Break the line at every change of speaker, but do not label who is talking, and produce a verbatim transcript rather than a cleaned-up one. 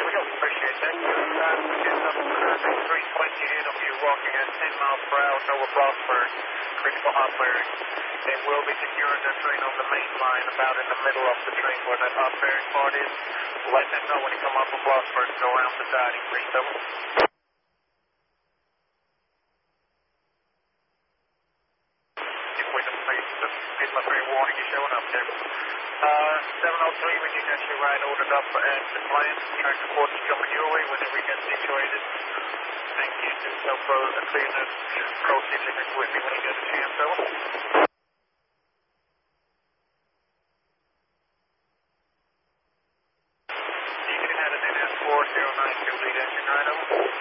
we go. Appreciate that. Uh, get up to three twenty in of you walking at ten miles per hour over Blossburg. Critical hot bearing. They will be securing their train on the main line about in the middle of the train where that hot bearing part is. Let them know when you come off of Blossburg and go around the siding, please. Over. Warning you showing up there. Uh, seven oh three, when you got your ride ordered up and the plan, track report is coming your way whenever you get situated. Thank you. Do so for a clear and proceed with me when you get a chance, over. You can have it in S four zero nine two lead engine right over.